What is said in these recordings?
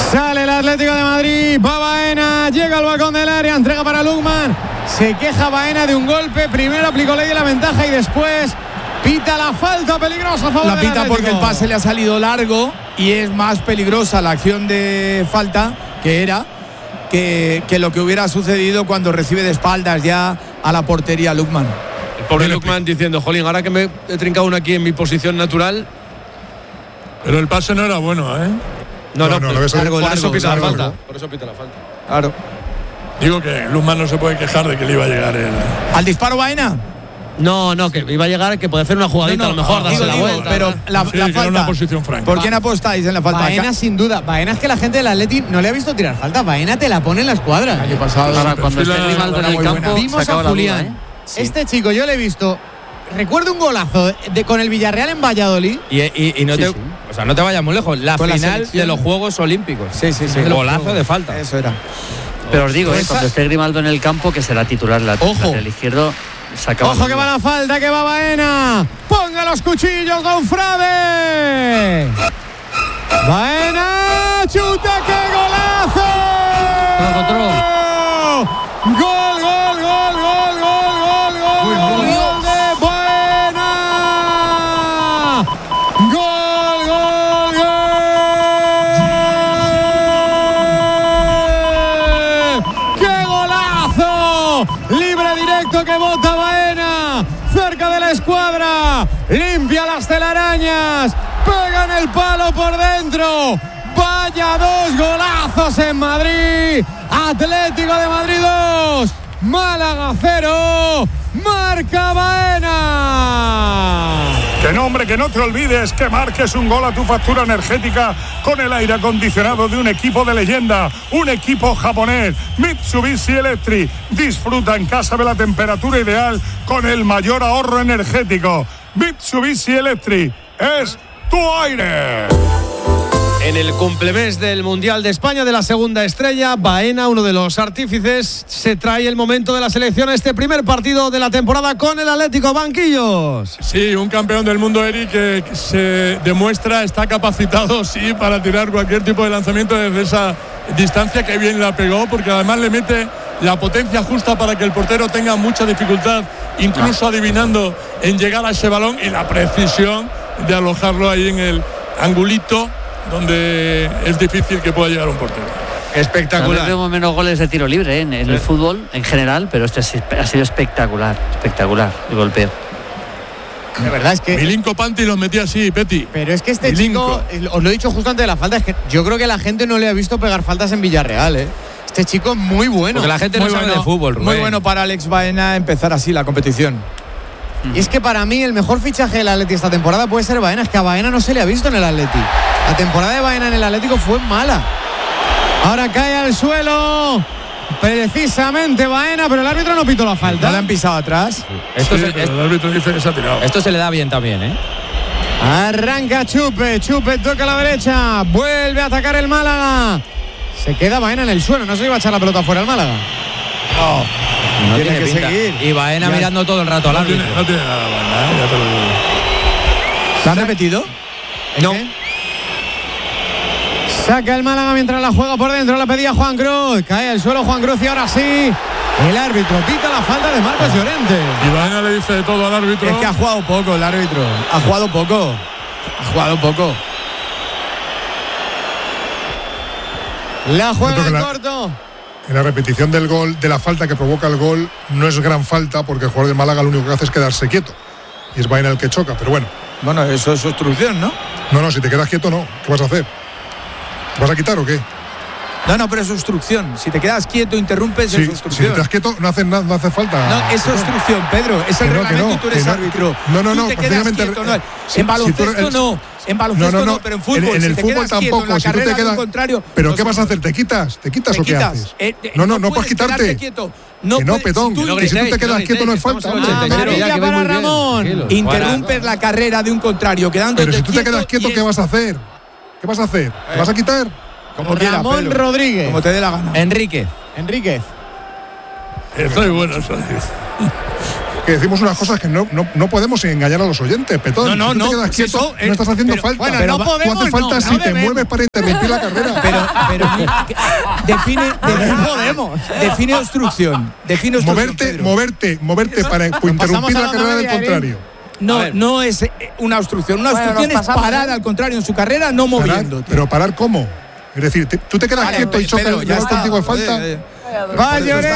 Sale el Atlético de Madrid, va Baena, llega al balcón del área, entrega para Lukman. Se queja Baena de un golpe, primero aplicó ley de la ventaja y después pita la falta peligrosa a favor del Atlético. La pita porque el pase le ha salido largo y es más peligrosa la acción de falta que lo que hubiera sucedido cuando recibe de espaldas ya a la portería Lukman. El pobre Lukman diciendo, jolín, ahora que me he trincado uno aquí en mi posición natural. Pero el pase no era bueno, ¿eh? No, por eso pita la falta. Por eso pita la falta. Claro. Digo que Lukman no se puede quejar de que le iba a llegar ¿Al disparo Baena? No, que iba a llegar, que puede hacer una jugadita a lo mejor, darse la vuelta. Pero la falta. Una posición franca. ¿Por quién apostáis en la falta? Baena sin duda. Baena es que la gente del Atleti no le ha visto tirar falta. Baena te la pone en la escuadra. El año pasado. Ahora, cuando esté Grimaldo en el campo, vimos a Julián. Sí. Este chico yo le he visto. Recuerdo un golazo con el Villarreal en Valladolid. Y no te. O sea, no te vayas muy lejos. La final de los Juegos Olímpicos. Sí. Golazo de falta. Eso era. Pero os digo, cuando esté Grimaldo en el campo, que será titular lateral izquierdo. Ojo que va la falta, que va Baena. Ponga los cuchillos, don Frade. Baena, chuta, qué golazo. Gol de Baena. Gol. ¡Qué golazo! Libre directo que bota Baena, cerca de la escuadra, limpia las telarañas, pega en el palo por dentro. Vaya dos golazos en Madrid. Atlético de Madrid 2, Málaga 0, marca Baena. Que no, hombre, que no te olvides que marques un gol a tu factura energética con el aire acondicionado de un equipo de leyenda, un equipo japonés, Mitsubishi Electric. Disfruta en casa de la temperatura ideal con el mayor ahorro energético. Mitsubishi Electric es tu aire. En el cumplemés del Mundial de España de la segunda estrella, Baena, uno de los artífices, se trae el momento de la selección a este primer partido de la temporada con el Atlético. Banquillos. Sí, un campeón del mundo, Eric, que se demuestra, está capacitado, sí, para tirar cualquier tipo de lanzamiento desde esa distancia. Que bien la pegó, porque además le mete la potencia justa para que el portero tenga mucha dificultad, incluso adivinando en llegar a ese balón, y la precisión de alojarlo ahí en el angulito donde es difícil que pueda llegar un portero. Espectacular. Vemos menos goles de tiro libre en el fútbol en general, pero este ha sido espectacular el golpeo. De verdad es que Milinko Panti los metía así, Peti. Pero es que este chico, os lo he dicho justo antes de la falta, es que yo creo que la gente no le ha visto pegar faltas en Villarreal, ¿eh? Este chico es muy bueno. Porque la gente no sabe de fútbol, Rubén. Muy bueno para Alex Baena empezar así la competición. Y es que para mí el mejor fichaje del Atleti esta temporada puede ser Baena. Es que a Baena no se le ha visto en el Atleti. La temporada de Baena en el Atlético fue mala. Ahora cae al suelo precisamente Baena, pero el árbitro no pitó la falta. ¿No le han pisado atrás? El árbitro dice que se ha tirado. Esto se le da bien también, ¿eh? Arranca Chupe toca a la derecha, vuelve a atacar el Málaga. Se queda Baena en el suelo, no se iba a echar la pelota fuera al Málaga. No tiene que pinta. seguir. Y Baena Ya. mirando todo el rato al árbitro. No tiene nada, ya te lo digo. ¿Lo han repetido? No. Saca el Málaga mientras la juega por dentro, la pedía Juan Cruz. Cae al suelo Juan Cruz y ahora sí, el árbitro pita la falta de Marcos Llorente. Y Baena le dice de todo al árbitro. Es que ha jugado poco el árbitro. Ha jugado poco. La juega en la- corto. En la repetición del gol, de la falta que provoca el gol, no es gran falta porque el jugador de Málaga lo único que hace es quedarse quieto. Y es Baena el que choca, pero bueno. Bueno, eso es obstrucción, ¿no? No, si te quedas quieto no. ¿Qué vas a hacer? ¿Te vas a quitar o qué? No, pero es obstrucción. Si te quedas quieto, interrumpes, Sí, es si obstrucción. te quedas quieto no hace falta. No, es obstrucción, Pedro. Es el Que no, reglamento y tú eres que no, árbitro. no, Tú te quedas precisamente- quieto, no. si- En baloncesto si tú eres- no. En baloncesto no, pero en fútbol. En si el te fútbol quedas quieto en tampoco. la Si tú te carrera de un quedas. contrario. ¿Pero qué vas a hacer? ¿Te quitas? ¿Te quitas o qué haces? No puedes puedes quitarte. quedarte quieto. Que no, puedes- Pedón. si tú Que si tú te quedas quieto no es falta. Estamos en el 86, Amarilla ya, que voy para muy bien. Ramón. Tranquilo. Interrumpes la carrera de un contrario, quedándote Pero si tú te quedas quieto, ¿qué vas a hacer? ¿Qué vas a hacer? ¿Te vas a quitar? Como quiera, Ramón Pedro. Rodríguez. Como te dé la gana. Enrique. Enríquez. Estoy bueno, eso. que decimos unas cosas que no podemos engañar a los oyentes, Petón. No, si tú te quedas quieto, no estás haciendo falta. Bueno, pero no podemos, tú haces falta no si te debemos. mueves para interrumpir la carrera. Define obstrucción. Moverte para interrumpir la carrera del contrario. No es una obstrucción. Una obstrucción es parar al contrario en su carrera, no moviéndote. Pero parar ¿cómo? Es decir, tú te quedas quieto y chocas, ya contigo de falta. Va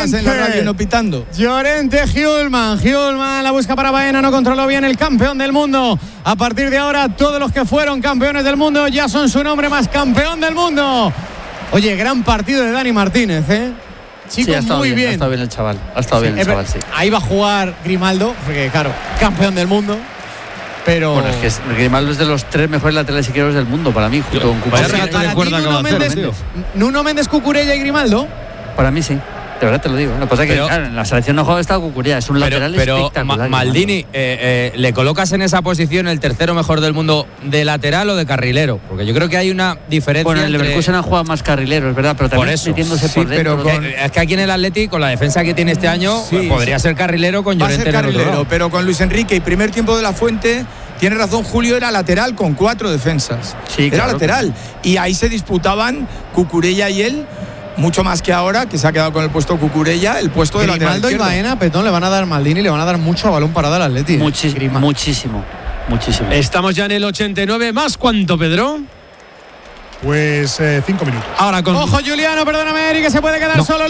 Llorente, Hjulman la busca para Baena, no controló bien el campeón del mundo. A partir de ahora todos los que fueron campeones del mundo ya son su nombre más campeón del mundo. Oye, gran partido de Dani Martínez, Chico, sí, ha estado muy bien. Ha estado bien el chaval. Ha estado bien el chaval, sí. Ahí va a jugar Grimaldo, porque claro, campeón del mundo. Pero bueno, es que Grimaldo es de los 3 mejores laterales izquierdos del mundo para mí, junto con Cucurella. Nuno Méndez, Cucurella y Grimaldo. Para mí sí. De verdad te lo digo. Lo que pasa es que claro, en la selección no juega está Cucurella, es un lateral espectacular. Maldini, ¿le colocas en esa posición el tercero mejor del mundo de lateral o de carrilero? Porque yo creo que hay una diferencia. Bueno, el Leverkusen ha jugado más carrilero, es verdad, pero también metiéndose por dentro. Es que aquí en el Atleti, con la defensa que tiene este año, podría ser carrilero con Llorente en el otro lado. Pero con Luis Enrique y primer tiempo de la Fuente, tiene razón Julio, era lateral con 4 defensas. Sí, era lateral. Y ahí se disputaban Cucurella y él. Mucho más que ahora, que se ha quedado con el puesto Cucurella, el puesto de lateral izquierdo. Grimaldo y Baena, Petón, le van a dar Maldini, le van a dar mucho a balón parado al Atleti. Muchísimo. Estamos ya en el 89 más. ¿Cuánto, Pedro? Pues 5 minutos. Ahora con... Ojo, Juliano, perdóname, Eric, que se puede quedar solo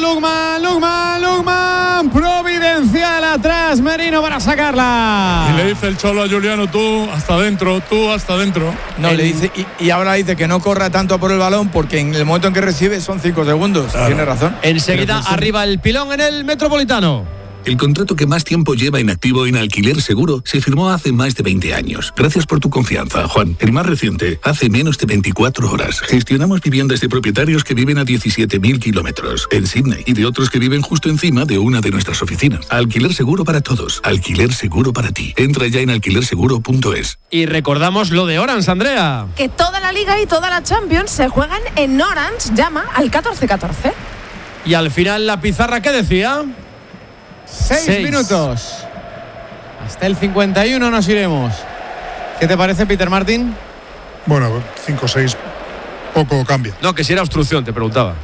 Lukman. Providencial atrás, Merino para sacarla. Y le dice el Cholo a Juliano, tú hasta adentro. No, le dice, y ahora dice que no corra tanto por el balón porque en el momento en que recibe son 5 segundos. Claro. Tiene razón. Enseguida arriba el pilón en el Metropolitano. El contrato que más tiempo lleva inactivo en Alquiler Seguro se firmó hace más de 20 años. Gracias por tu confianza, Juan. El más reciente, hace menos de 24 horas. Gestionamos viviendas de propietarios que viven a 17.000 kilómetros en Sydney y de otros que viven justo encima de una de nuestras oficinas. Alquiler Seguro para todos. Alquiler Seguro para ti. Entra ya en alquilerseguro.es. Y recordamos lo de Orange, Andrea. Que toda la Liga y toda la Champions se juegan en Orange. Llama al 1414. Y al final la pizarra, ¿qué decía? 6 minutos. Hasta el 51 nos iremos. ¿Qué te parece, Peter Martin? Bueno, 5-6 poco cambia. No, que si era obstrucción, te preguntaba.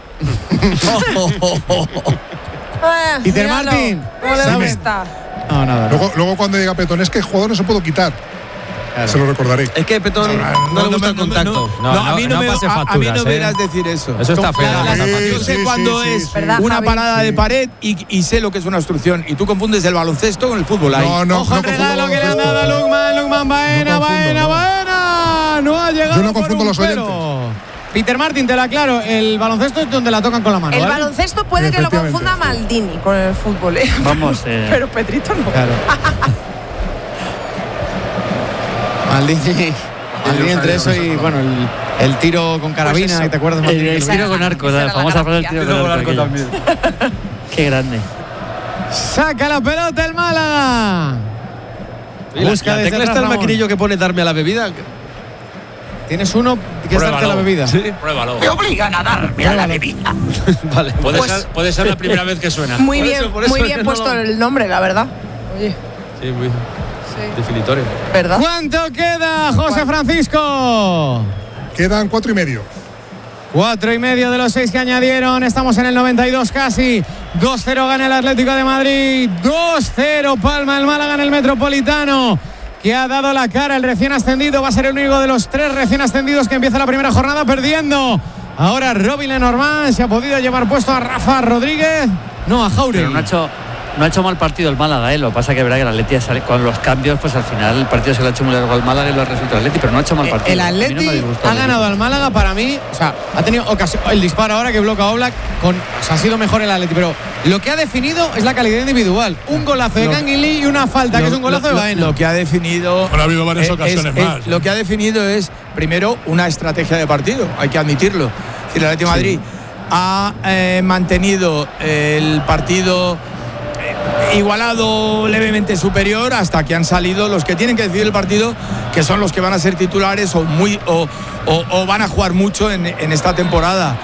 Peter Martin, ¿sabes? No, nada. Luego cuando diga Petón, es que el jugador no se puedo quitar. Claro. Se lo recordaré. Es que Petón no le gusta el contacto. A mí no me verás decir eso. Eso está feo. Yo sé cuando es una parada de pared y sé lo que es una obstrucción. Y tú confundes el baloncesto con el fútbol. Ojo el regalo que le han dado a Lukman, Baena. No ha llegado. Yo no confundo los oyentes. Peter Martin, te lo aclaro, el baloncesto es donde la tocan con la mano. El baloncesto puede que lo confunda Maldini con el fútbol. Vamos. Pero Petrito no. Claro. Maldini entre eso y bueno, el tiro con carabina, pues ¿te acuerdas? El tiro con arco, vamos a poner el tiro con arco también. Qué grande. Saca la pelota el Málaga. Busca la tecla está el maquinillo que pone darme a la bebida. Tienes uno que es darte la bebida. Sí, pruébalo. Me obligan a darme a la bebida. Vale, puede ser la primera vez que suena. Muy bien puesto el nombre, la verdad. Oye. Sí, muy definitorio. ¿Verdad? ¿Cuánto queda, José Francisco? Quedan 4 y medio. 4 y medio de los 6 que añadieron. Estamos en el 92 casi. 2-0 gana el Atlético de Madrid. 2-0 palma el Málaga en el Metropolitano, que ha dado la cara. El recién ascendido va a ser el único de los 3 recién ascendidos que empieza la primera jornada perdiendo. Ahora Robin Lenormand se ha podido llevar puesto a Rafa Rodríguez. No, a Jauregui. Pero no ha hecho mal partido el Málaga, Lo que pasa que verá que el Atleti con los cambios, pues al final el partido se le ha hecho muy largo al Málaga y lo ha resuelto el Atleti, pero no ha hecho mal partido. El Atleti ha ganado al Málaga para mí, o sea, ha tenido ocasión, el disparo ahora que bloquea a Oblak, ha sido mejor el Atleti, pero lo que ha definido es la calidad individual. Un golazo de Kangin Lee y una falta que es un golazo de Baena. Lo que ha definido... Bueno, ha habido varias ocasiones más. Lo que ha definido es, primero, una estrategia de partido, hay que admitirlo. Es decir, el Atlético de Madrid ha mantenido el partido igualado, levemente superior, hasta que han salido los que tienen que decidir el partido, que son los que van a ser titulares o van a jugar mucho en esta temporada.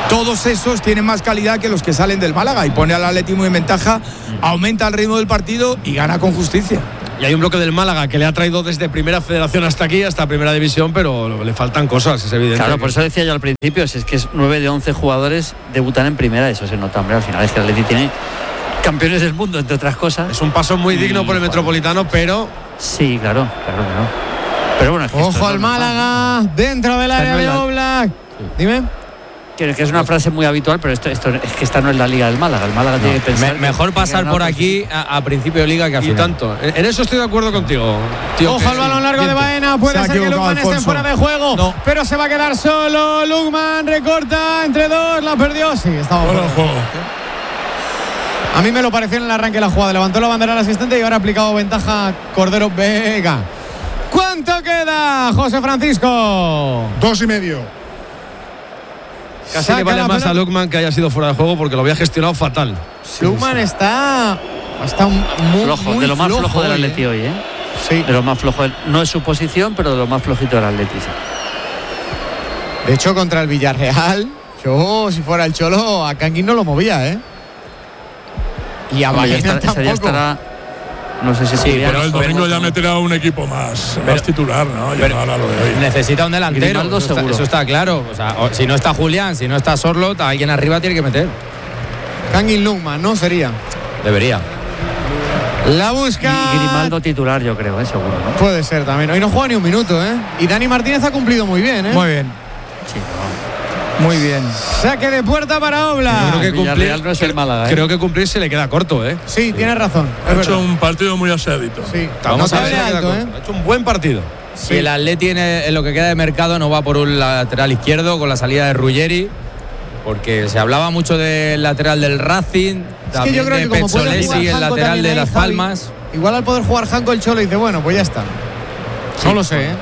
todos esos tienen más calidad que los que salen del Málaga y pone al Atlético en ventaja, aumenta el ritmo del partido y gana con justicia. Y hay un bloque del Málaga que le ha traído desde Primera Federación hasta aquí, hasta Primera División, pero le faltan cosas, es evidente. Claro, por eso decía yo al principio, si es que 9 de 11 jugadores debutan en Primera, eso se nota, hombre, al final es que el Atleti tiene campeones del mundo, entre otras cosas. Es un paso muy digno por el Metropolitano, pero... Sí, claro. Pero bueno, es que ojo al Málaga, dentro del área de Oblak. Sí. Dime. Que es una frase muy habitual, pero esto es que esta no es la Liga del Málaga. El Málaga tiene que pensar. Mejor pasar por aquí a principio de Liga que a final. Y tanto. En eso estoy de acuerdo contigo, tío. Ojo al balón largo de Baena. Puede ser que Lukman esté fuera de juego, pero se va a quedar solo. Lukman recorta entre dos, la perdió. Sí, estaba fuera de juego. A mí me lo pareció en el arranque de la jugada. Levantó la bandera al asistente y ahora ha aplicado ventaja Cordero Vega. ¿Cuánto queda, José Francisco? 2,5. Casi le vale más a Lukman que haya sido fuera de juego porque lo había gestionado fatal. Lukman está muy flojo, muy de lo más flojo del hoy, Atleti hoy, ¿eh? Sí. De lo más flojo. No es su posición, pero de lo más flojito del Atleti. Sí. De hecho, contra el Villarreal, yo, si fuera el Cholo, a Kangin no lo movía, ¿eh? Y a Baena tampoco. Ya estará, no sé si sí, pero el domingo ya meterá un equipo más titular, ¿no? Ahora lo de hoy. Necesita un delantero, eso está claro. O sea, si no está Julián, si no está Sorlot, alguien arriba tiene que meter. Kangin Lukman, ¿no? Sería. Debería. La busca. Y Grimaldo titular, yo creo, seguro, ¿no? Puede ser también. Hoy no juega ni un minuto, ¿eh? Y Dani Martínez ha cumplido muy bien, ¿eh? Muy bien. Sí, muy bien. Saque de puerta para Oblak. Creo que cumplir no es el Málaga, ¿eh? Creo que cumplir se le queda corto, ¿eh? Sí, tienes razón. Ha hecho un partido muy aseadito. Sí. Vamos a ver. Ha hecho un buen partido. Si el Atleti en lo que queda de mercado no va por un lateral izquierdo con la salida de Ruggeri, porque se hablaba mucho del lateral del Racing, también yo creo de que como Pezzolesi, el lateral de Las Palmas. Igual al poder jugar Janko el Cholo dice, bueno, pues ya está. Sí, no lo sé, ¿eh?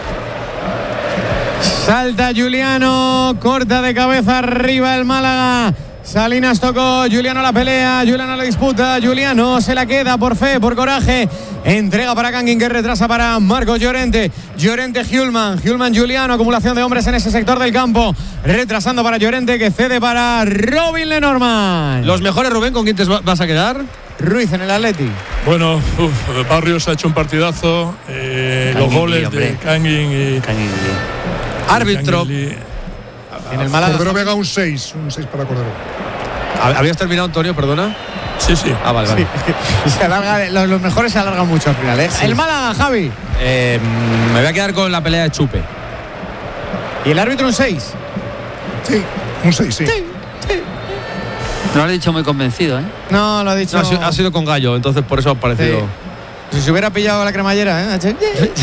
Salta Juliano, corta de cabeza arriba el Málaga. Salinas tocó, Juliano la pelea, Juliano la disputa, Juliano se la queda por fe, por coraje. Entrega para Kangin, que retrasa para Marcos Llorente. Llorente Hjulman, Juliano, acumulación de hombres en ese sector del campo. Retrasando para Llorente, que cede para Robin Lenormand. Los mejores, Rubén, ¿con quién te vas a quedar? Ruiz en el Atleti. Bueno, Barrios ha hecho un partidazo. Los goles de Kangin y árbitro. En el Málaga. Cordero Vega un 6 para Cordero. ¿Habías terminado, Antonio? Perdona. Sí. Ah, vale. Sí, se alarga, los mejores se alargan mucho al final, ¿eh? Sí. El Málaga, Javi. Me voy a quedar con la pelea de Chupe. ¿Y el árbitro un 6? Sí, un 6, sí. No lo ha dicho muy convencido, ¿eh? No, lo ha dicho. No, ha sido con Gallo, entonces por eso ha parecido. Sí. Si se hubiera pillado la cremallera, ¿eh?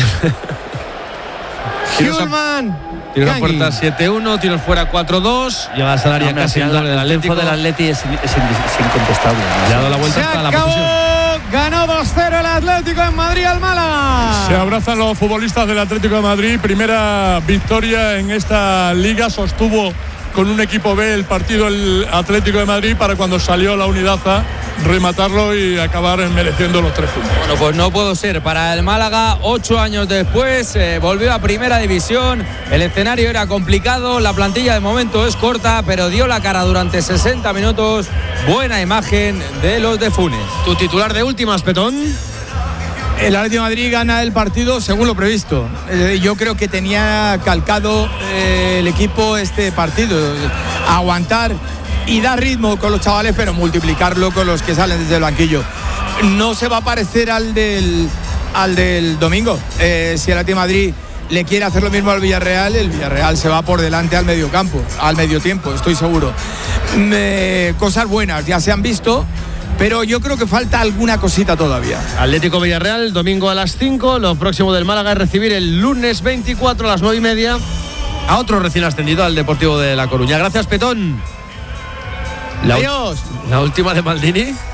Hjulman. Tiro a puerta 7-1, tiros fuera 4-2. Llega a salaria casi el doble del Atlético. El triunfo del Atleti es incontestable, ¿no? Le ha dado la vuelta hasta la posición. Ganó 2-0 el Atlético en Madrid al Málaga. Se abrazan los futbolistas del Atlético de Madrid. Primera victoria en esta liga. Sostuvo con un equipo B el partido el Atlético de Madrid para cuando salió la Unidad A rematarlo y acabar mereciendo los 3 puntos. Bueno, pues no puedo ser. Para el Málaga, 8 años después, volvió a Primera División. El escenario era complicado, la plantilla de momento es corta, pero dio la cara durante 60 minutos. Buena imagen de los de Funes. Tu titular de últimas, Petón. El Atlético de Madrid gana el partido según lo previsto. Yo creo que tenía calcado el equipo este partido. Aguantar y dar ritmo con los chavales, pero multiplicarlo con los que salen desde el banquillo. No se va a parecer al del domingo. Si el Atlético de Madrid le quiere hacer lo mismo al Villarreal, el Villarreal se va por delante al medio tiempo, estoy seguro. Cosas buenas ya se han visto, pero yo creo que falta alguna cosita todavía. Atlético Villarreal, domingo a las 5. Lo próximo del Málaga es recibir el lunes 24 a las 9:30 a otro recién ascendido, al Deportivo de La Coruña. Gracias, Petón. Adiós. La última de Maldini.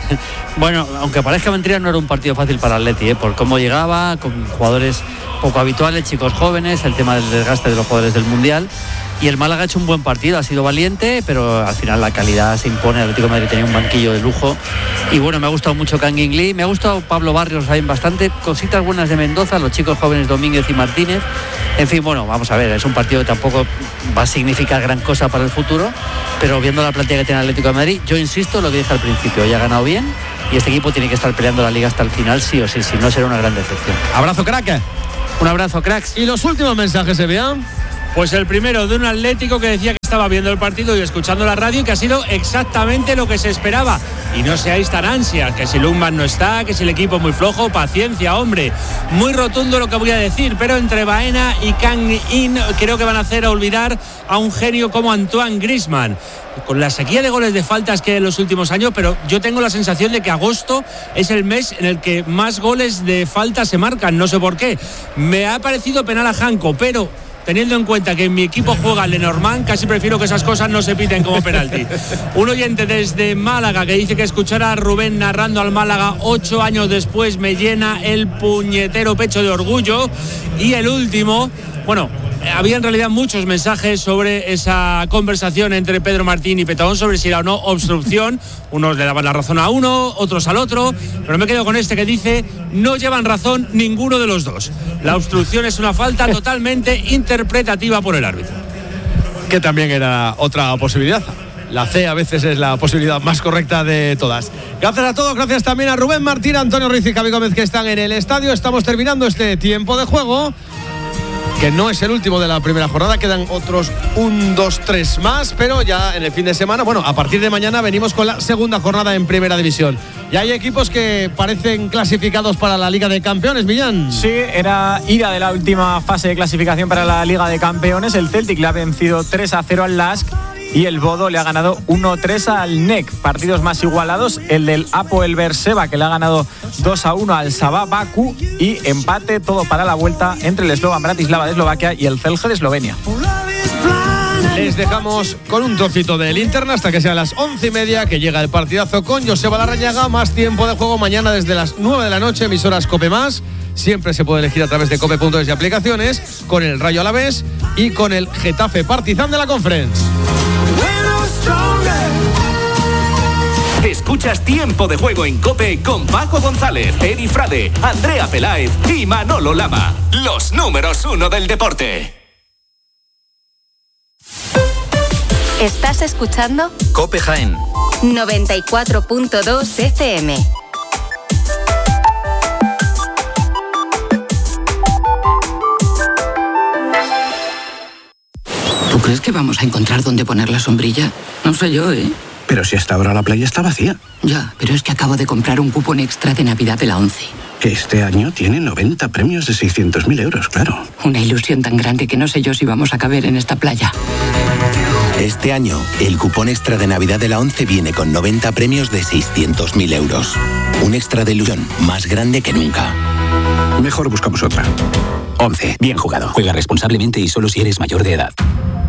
Bueno, aunque parezca mentira, no era un partido fácil para Atleti, por cómo llegaba, con jugadores poco habituales, chicos jóvenes, el tema del desgaste de los jugadores del Mundial. Y el Málaga ha hecho un buen partido, ha sido valiente, pero al final la calidad se impone. El Atlético de Madrid tenía un banquillo de lujo. Y bueno, me ha gustado mucho Kangin Lee, me ha gustado Pablo Barrios también bastante, cositas buenas de Mendoza, los chicos jóvenes Domínguez y Martínez. En fin, bueno, vamos a ver, es un partido que tampoco va a significar gran cosa para el futuro, pero viendo la plantilla que tiene el Atlético de Madrid, yo insisto lo que dije al principio, ya ha ganado bien y este equipo tiene que estar peleando la Liga hasta el final, sí o sí, si no será una gran decepción. Abrazo, crack. Un abrazo, cracks. Y los últimos mensajes, ¿se vean? Pues el primero de un Atlético que decía que estaba viendo el partido y escuchando la radio, que ha sido exactamente lo que se esperaba. Y no seáis tan ansias, que si Lundman no está, que si el equipo es muy flojo, paciencia, hombre. Muy rotundo lo que voy a decir, pero entre Baena y Kang-in creo que van a hacer olvidar a un genio como Antoine Griezmann. Con la sequía de goles de faltas que hay en los últimos años, pero yo tengo la sensación de que agosto es el mes en el que más goles de falta se marcan, no sé por qué. Me ha parecido penal a Janko, pero teniendo en cuenta que en mi equipo juega Lenormand, casi prefiero que esas cosas no se piten como penalti. Un oyente desde Málaga que dice que escuchar a Rubén narrando al Málaga 8 años después me llena el puñetero pecho de orgullo. Y el último, bueno, había en realidad muchos mensajes sobre esa conversación entre Pedro Martín y Petón sobre si era o no obstrucción. Unos le daban la razón a uno, otros al otro, pero me quedo con este que dice: no llevan razón ninguno de los dos. La obstrucción es una falta totalmente interpretativa por el árbitro. Que también era otra posibilidad. La C a veces es la posibilidad más correcta de todas. Gracias a todos, gracias también a Rubén Martín, Antonio Ruiz y Javi Gómez que están en el estadio. Estamos terminando este tiempo de juego, que no es el último de la primera jornada, quedan otros 1, 2, 3 más, pero ya en el fin de semana, bueno, a partir de mañana venimos con la segunda jornada en Primera División. Y hay equipos que parecen clasificados para la Liga de Campeones, Millán. Sí, era ida de la última fase de clasificación para la Liga de Campeones. El Celtic le ha vencido 3-0 al Lask y el Bodo le ha ganado 1-3 al NEC. Partidos más igualados, el del Apoel Berseba, que le ha ganado 2-1 al Sabah Baku, y empate todo para la vuelta entre el Slovan Bratislava de Eslovaquia y el Celje de Eslovenia. Les dejamos con un trocito del Linterna hasta que sean las 11:30, que llega el partidazo con Joseba Larrañaga. Más tiempo de juego mañana desde las 9 de la noche, emisoras Cope Más. Siempre se puede elegir a través de cope.es y aplicaciones, con el Rayo Alavés y con el Getafe Partizan de la Conference. Escuchas Tiempo de Juego en COPE con Paco González, Eri Frade, Andrea Peláez y Manolo Lama. Los números 1 del deporte. ¿Estás escuchando? COPE Jaén 94.2 FM. ¿Tú crees que vamos a encontrar dónde poner la sombrilla? No sé yo, ¿eh? Pero si hasta ahora la playa está vacía. Ya, pero es que acabo de comprar un cupón extra de Navidad de la ONCE. Este año tiene 90 premios de 600.000 euros, claro. Una ilusión tan grande que no sé yo si vamos a caber en esta playa. Este año, el cupón extra de Navidad de la ONCE viene con 90 premios de 600.000 euros. Un extra de ilusión más grande que nunca. Mejor buscamos otra. ONCE, bien jugado. Juega responsablemente y solo si eres mayor de edad.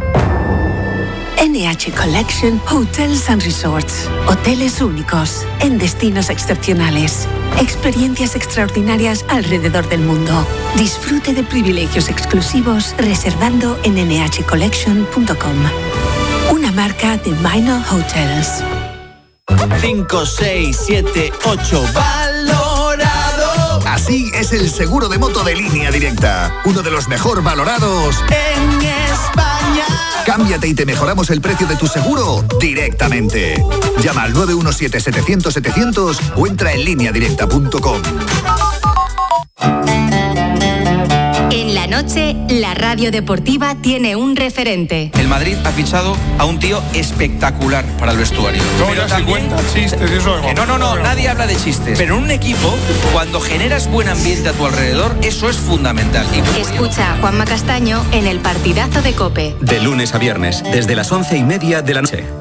NH Collection Hotels and Resorts. Hoteles únicos, en destinos excepcionales. Experiencias extraordinarias alrededor del mundo. Disfrute de privilegios exclusivos reservando en nhcollection.com. Una marca de Minor Hotels. 5, 6, 7, 8. ¡Valorado! Así es el seguro de moto de Línea Directa. Uno de los mejor valorados en España. Cámbiate y te mejoramos el precio de tu seguro directamente. Llama al 917-700-700 o entra en lineadirecta.com. En la noche, la radio deportiva tiene un referente. El Madrid ha fichado a un tío espectacular para el vestuario. Pero también, chistes, eso no, nadie habla de chistes. Pero en un equipo, cuando generas buen ambiente a tu alrededor, eso es fundamental. Escucha a Juanma Castaño en el partidazo de COPE. De lunes a viernes, desde las 11:30 de la noche.